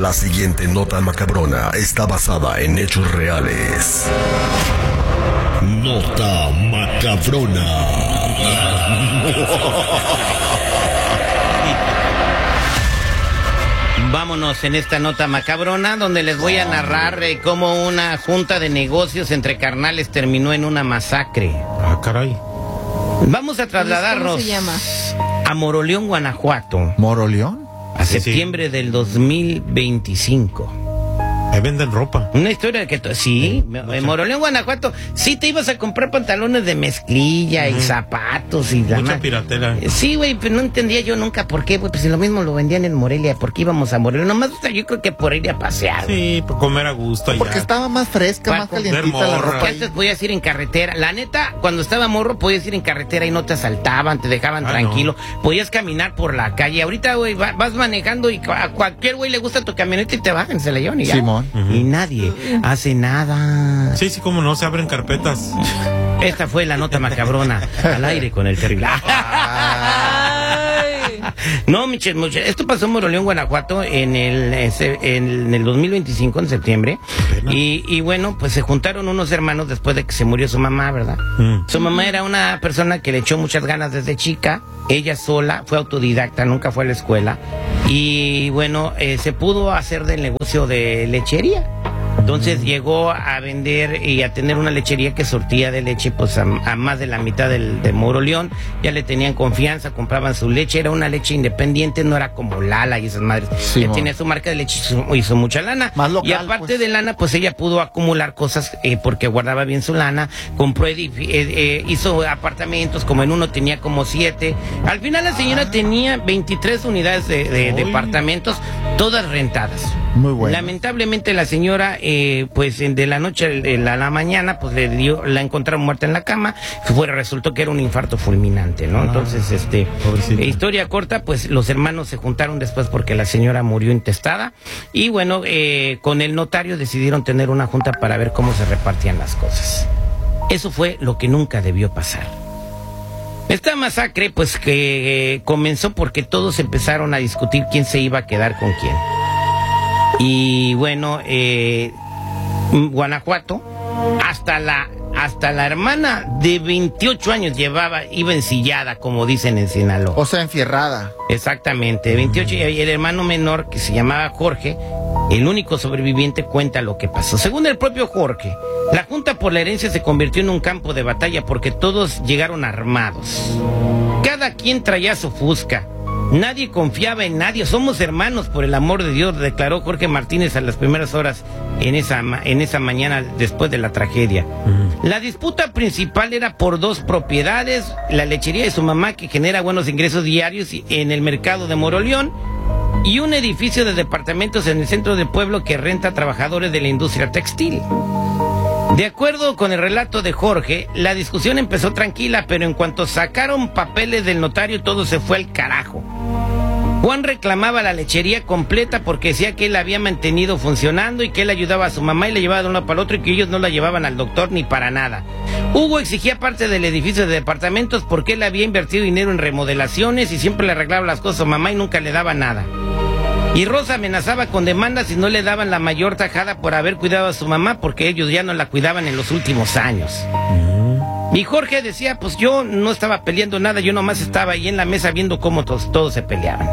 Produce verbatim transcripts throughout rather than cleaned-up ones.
La siguiente nota macabrona está basada en hechos reales. Nota macabrona. Vámonos en esta nota macabrona donde les voy a narrar eh, cómo una junta de negocios entre carnales terminó en una masacre. Ah, caray. Vamos a trasladarnos ¿Cómo se llama? a Moroleón, Guanajuato. ¿Moroleón? A Sí, septiembre sí. del dos mil veinticinco. Ahí venden ropa. Una historia que... To- sí, Sí, en Moroleón, Guanajuato, sí te ibas a comprar pantalones de mezclilla y Ujú. zapatos y la Mucha ma- piratera. Eh, Sí, güey, pero no entendía yo nunca por qué, güey, pues si lo mismo lo vendían en Morelia, ¿por qué íbamos a Morelia? Nomás, o sea, yo creo que por ir a pasear. güey. Sí, por comer a gusto allá. Porque estaba más fresca, Para más comer calientita la morra. ropa. Porque ahí. antes podías ir en carretera. La neta, cuando estaba morro, podías ir en carretera y no te asaltaban, te dejaban Ah, tranquilo. Podías caminar por la calle. Ahorita, güey, va- vas manejando y a cualquier güey le gusta tu camioneta y te bajan, se la llevan y ya. Simón. Ujú. Y nadie hace nada. Sí, sí, como no, se abren carpetas. Esta fue la nota macabrona. Al aire con el terrible. Ay. No, Michel, Michel, esto pasó en Moroleón, Guanajuato, en el, ese- en el dos mil veinticinco, en septiembre. Pena. Y, y bueno, pues se juntaron unos hermanos después de que se murió su mamá, ¿verdad? Mm. Su mamá era una persona que le echó muchas ganas desde chica. Ella sola, fue autodidacta, nunca fue a la escuela. Y bueno, eh, se pudo hacer del negocio de lechería. Entonces llegó a vender y a tener una lechería que sortía de leche pues a, a más de la mitad del, de Moroleón. Ya le tenían confianza, compraban su leche. Era una leche independiente, no era como Lala y esas madres. Sí, Ya mo. tenía su marca de leche y su- hizo mucha lana. Más local, y aparte pues. de lana, pues ella pudo acumular cosas eh, porque guardaba bien su lana. Compró, edifi- eh, eh, hizo apartamentos, como en uno tenía como siete. Al final la señora tenía veintitrés unidades de, de Uy. departamentos, todas rentadas. Muy bueno. Lamentablemente la señora, eh, pues en- de la noche a la, la mañana, pues le dio, la encontraron muerta en la cama. Fue, resultó que era un infarto fulminante, ¿no? Ah, Entonces, este, pobrecita. eh, historia corta, pues los hermanos se juntaron después porque la señora murió intestada y bueno, eh, con el notario decidieron tener una junta para ver cómo se repartían las cosas. Eso fue lo que nunca debió pasar. Esta masacre, pues que eh, comenzó porque todos empezaron a discutir quién se iba a quedar con quién. Y bueno, eh, Guanajuato, hasta la hasta la hermana de veintiocho años llevaba, iba ensillada, como dicen en Sinaloa. O sea, enfierrada. Exactamente, veintiocho, y el hermano menor, que se llamaba Jorge, el único sobreviviente, cuenta lo que pasó. Según el propio Jorge, la junta por la herencia se convirtió en un campo de batalla porque todos llegaron armados. Cada quien traía su fusca. Nadie confiaba en nadie. Somos hermanos, por el amor de Dios, declaró Jorge Martínez a las primeras horas en esa, ma- en esa mañana después de la tragedia. Mm. La disputa principal era por dos propiedades, la lechería de su mamá, que genera buenos ingresos diarios y- en el mercado de Moroleón, y un edificio de departamentos en el centro del pueblo que renta a trabajadores de la industria textil. De acuerdo con el relato de Jorge, la discusión empezó tranquila, pero en cuanto sacaron papeles del notario, todo se fue al carajo. Juan reclamaba la lechería completa porque decía que él la había mantenido funcionando y que él ayudaba a su mamá y le llevaba de uno para el otro y que ellos no la llevaban al doctor ni para nada. Hugo exigía parte del edificio de departamentos porque él había invertido dinero en remodelaciones y siempre le arreglaba las cosas a mamá y nunca le daba nada. Y Rosa amenazaba con demandas si no le daban la mayor tajada por haber cuidado a su mamá porque ellos ya no la cuidaban en los últimos años. Y Jorge decía, pues yo no estaba peleando nada, yo nomás estaba ahí en la mesa viendo cómo todos, todos se peleaban.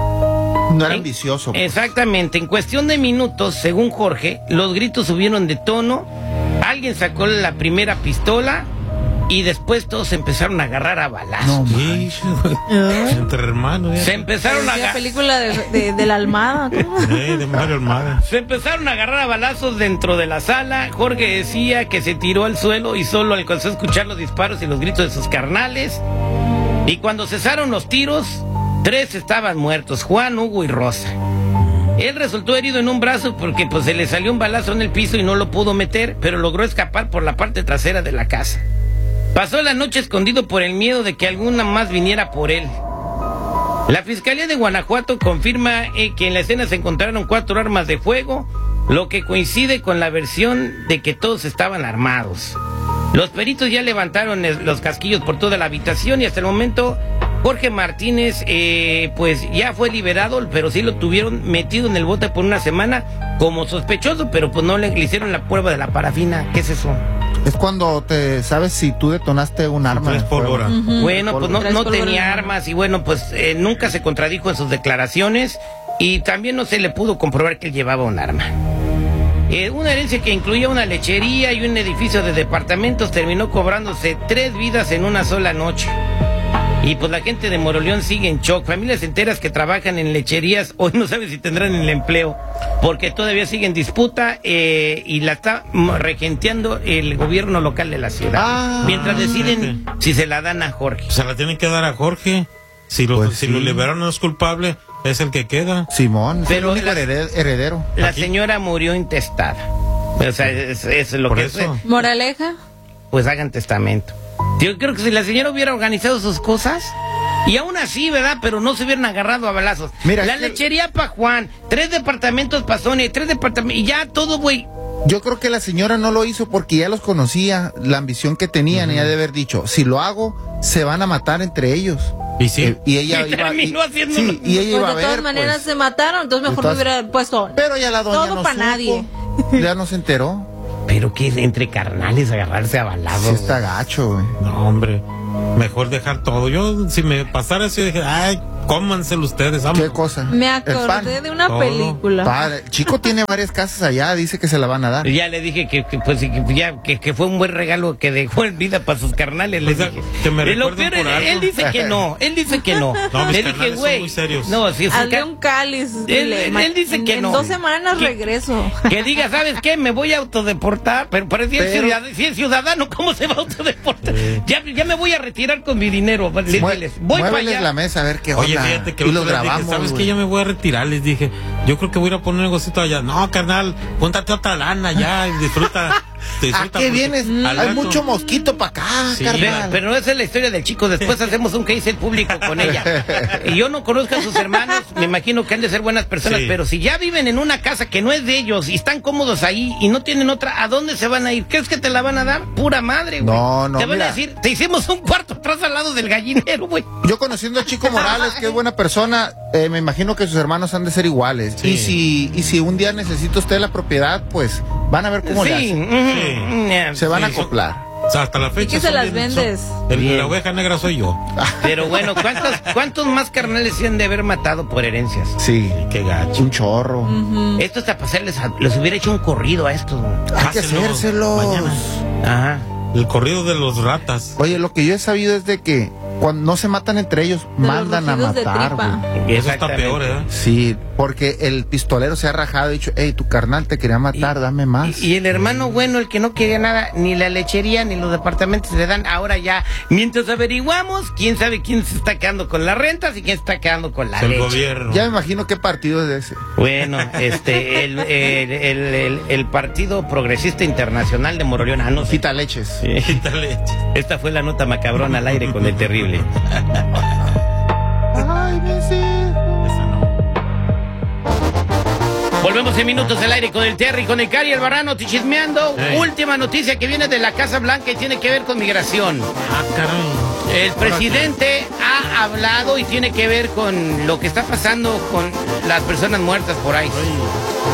No era En- ambicioso. pues. Exactamente, en cuestión de minutos, según Jorge, los gritos subieron de tono, alguien sacó la primera pistola y después todos se empezaron a agarrar a balazos. No, Sí, entre hermanos. Se ya. empezaron a La agarrar. película de, de, de la Almada. ¿Cómo? Eh, de Mario Almada. Se empezaron a agarrar a balazos dentro de la sala. Jorge decía que se tiró al suelo y solo alcanzó a escuchar los disparos y los gritos de sus carnales. Y cuando cesaron los tiros, tres estaban muertos, Juan, Hugo y Rosa. Él resultó herido en un brazo porque pues se le salió un balazo en el piso y no lo pudo meter, pero logró escapar por la parte trasera de la casa. Pasó la noche escondido por el miedo de que alguna más viniera por él. La Fiscalía de Guanajuato confirma eh, que en la escena se encontraron cuatro armas de fuego, lo que coincide con la versión de que todos estaban armados. Los peritos ya levantaron el- los casquillos por toda la habitación y hasta el momento Jorge Martínez, eh, pues ya fue liberado, pero sí lo tuvieron metido en el bote por una semana como sospechoso, pero pues no le, le hicieron la prueba de la parafina. ¿Qué es eso? Es cuando te sabes si tú detonaste un arma. Traes de fuego. pólvora. Ujú. Bueno, pues no, Traes no pólvora en la tenía mano. armas y bueno, pues eh, nunca se contradijo en sus declaraciones y también no se le pudo comprobar que él llevaba un arma. Eh, una herencia que incluía una lechería y un edificio de departamentos terminó cobrándose tres vidas en una sola noche. Y pues la gente de Moroleón sigue en shock. Familias enteras que trabajan en lecherías hoy no saben si tendrán el empleo porque todavía sigue en disputa eh, y la está mm, regenteando el gobierno local de la ciudad. Ah, mientras deciden fíjate. si se la dan a Jorge. Se la tienen que dar a Jorge. Si lo, Pues si sí. lo liberaron no es culpable, es el que queda. Simón, Pero es el único la- hered- heredero. La Aquí. señora murió intestada. O sea, es, es lo Por que eso. es. Moraleja. Pues hagan testamento. Yo creo que si la señora hubiera organizado sus cosas, y aún así, ¿verdad? Pero no se hubieran agarrado a balazos. Mira, la es que- lechería pa' Juan, tres departamentos pa' Sonia, tres departamentos, y ya todo, güey. Yo creo que la señora no lo hizo porque ya los conocía, la ambición que tenían, y ya de haber dicho, si lo hago, se van a matar entre ellos. Y sí. Eh, y ella Y iba terminó y- haciéndolo. sí, y ella Pues iba a de ver. todas maneras pues. se mataron, entonces De mejor todas- me hubiera puesto. Pero ya la doña Todo no pa' supo. nadie. Ya no se enteró. Pero que es entre carnales agarrarse a balazos. Sí está gacho, güey. No, hombre. Mejor dejar todo. Yo, si me pasara eso, dije, ay, cómanselo ustedes. Vamos. ¿Qué cosa? Me El pan. acordé de una Todo. película. Padre, Chico tiene varias casas allá, dice que se la van a dar. Y ya le dije que, que, pues, que, ya, que, que fue un buen regalo que dejó en vida para sus carnales. Le O sea, dije. que me Y lo recuerden peor, por algo. él dice que no, él dice que no. No, mis le dije, carnales son güey. muy serios. No, si es un Hazle ca- un cáliz. Él- dile, él- ma- él dice en- que en no. dos semanas Que- regreso. Que diga, ¿sabes qué? Me voy a autodeportar, pero, pero si, es Pero- ciudadano, si es ciudadano, ¿cómo se va a autodeportar? Ya, ya me voy a retirar con mi dinero. Le- Mue- diles, voy para muéveles allá. la mesa a ver qué onda. Oye, fíjate que y el los otro día dije, grabamos, ¿sabes qué? güey. Ya me voy a retirar. Les dije, yo creo que voy a ir a poner un negocito allá. No, carnal, póntate otra lana ya y disfruta. ¿A disfruta qué porque vienes? al Hay rato- mucho mosquito para acá, Sí. Pero, carnal. pero no esa es la historia del chico. Después hacemos un case público con ella. Y yo no conozco a sus hermanos. Me imagino que han de ser buenas personas. Sí. Pero si ya viven en una casa que no es de ellos y están cómodos ahí y no tienen otra, ¿a dónde se van a ir? ¿Crees que te la van a dar? Pura madre, güey. No, no, Te van mira. a decir, te hicimos un cuarto atrás al lado del gallinero, güey. Yo conociendo a Chico Morales, que es buena persona, eh, me imagino que sus hermanos han de ser iguales. Sí. Y si y si un día necesita usted la propiedad, pues van a ver cómo le Sí. hacen. ujú, Sí. Se van a Sí, son- acoplar. O sea, hasta la fecha. que se son las bien- vendes. son- el- Bien. la oveja negra soy yo. Pero bueno, ¿cuántos, ¿cuántos más carnales se han de haber matado por herencias? Sí, Qué gacho. un chorro. Esto hasta pasarles, a- les hubiera hecho un corrido a estos. güey. Hay que Hácenlo hacérselos. mañana. Ajá. El corrido de los ratas. Oye, lo que yo he sabido es de que cuando no se matan entre ellos, De los mandan a rugidos de matar, tripa. güey. Eso está Exactamente. peor, ¿eh? Sí, porque el pistolero se ha rajado y dicho, hey, tu carnal te quería matar, dame más. Y, y el hermano bueno, el que no quería nada, ni la lechería ni los departamentos le dan ahora ya. Mientras averiguamos, quién sabe quién se está quedando con las rentas y quién se está quedando con la El leche. gobierno. Ya me imagino qué partido es ese. Bueno, este, el, el, el, el- el Partido Progresista Internacional de Moroleón. Ah, no sé. Quita leches. Sí. Quítale. Esta fue la nota macabrona al aire con el terrible. Ay, mis hijos. Esa no. Volvemos en minutos al aire con el Terry, con el Cari, el Barrano, chismeando. Ey. Última noticia que viene de la Casa Blanca y tiene que ver con migración. Ah, caray. El presidente ha hablado y tiene que ver con lo que está pasando con las personas muertas por ahí. Ay.